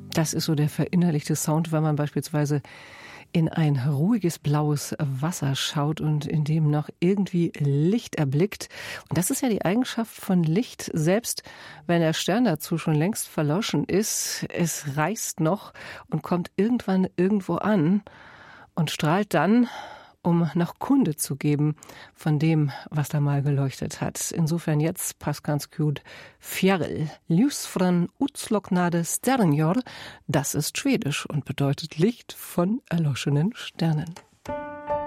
Das ist so der verinnerlichte Sound, wenn man beispielsweise in ein ruhiges blaues Wasser schaut und in dem noch irgendwie Licht erblickt. Und das ist ja die Eigenschaft von Licht, selbst wenn der Stern dazu schon längst verloschen ist. Es reißt noch und kommt irgendwann irgendwo an und strahlt dann, um noch Kunde zu geben von dem, was da mal geleuchtet hat. Insofern jetzt passt ganz gut Fjäril, ljus från utslocknade stjärnor. Das ist Schwedisch und bedeutet Licht von erloschenen Sternen.